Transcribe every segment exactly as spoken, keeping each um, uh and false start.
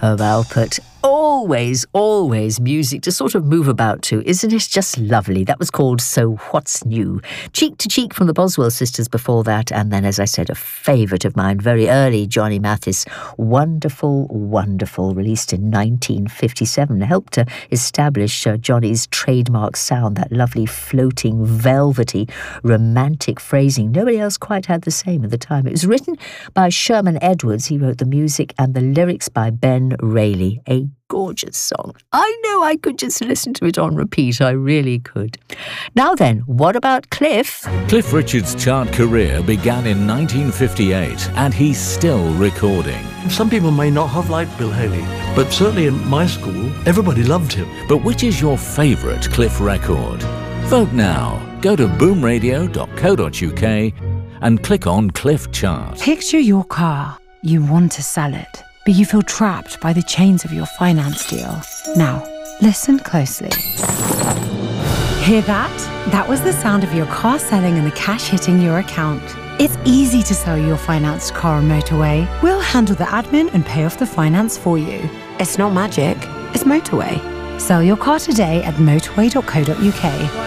Herb Alpert. Always, always music to sort of move about to. Isn't it just lovely? That was called So What's New? Cheek to Cheek from the Boswell Sisters before that. And then, as I said, a favourite of mine, very early, Johnny Mathis. Wonderful, Wonderful, released in nineteen fifty-seven. Helped to establish uh, Johnny's trademark sound, that lovely floating, velvety, romantic phrasing. Nobody else quite had the same at the time. It was written by Sherman Edwards. He wrote the music, and the lyrics by Ben Rayleigh. A gorgeous song. I know I could just listen to it on repeat. I really could. Now then, what about Cliff? Cliff Richard's chart career began in nineteen fifty-eight, and he's still recording. Some people may not have liked Bill Haley, but certainly in my school, everybody loved him. But which is your favourite Cliff record? Vote now. Go to boom radio dot co dot uk and click on Cliff Chart. Picture your car. You want to sell it, but you feel trapped by the chains of your finance deal. Now, listen closely. Hear that? That was the sound of your car selling and the cash hitting your account. It's easy to sell your financed car on Motorway. We'll handle the admin and pay off the finance for you. It's not magic, it's Motorway. Sell your car today at motorway dot co dot uk.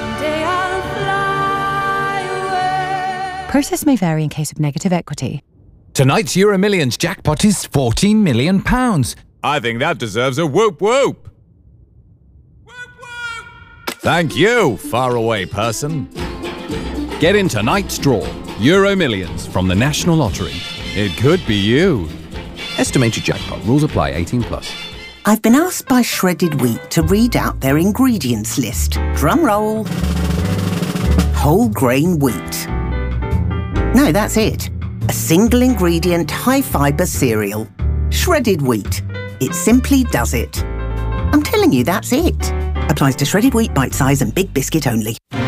Process may vary in case of negative equity. Tonight's Euro Millions jackpot is fourteen million pounds. I think that deserves a whoop whoop. Whoop whoop. Thank you, faraway person. Get in tonight's draw. Euro Millions from the National Lottery. It could be you. Estimated jackpot. Rules apply. eighteen plus. I've been asked by Shredded Wheat to read out their ingredients list. Drum roll. Whole grain wheat. No, that's it. A single ingredient, high fibre cereal. Shredded wheat. It simply does it. I'm telling you, that's it. Applies to shredded wheat, bite size and big biscuit only.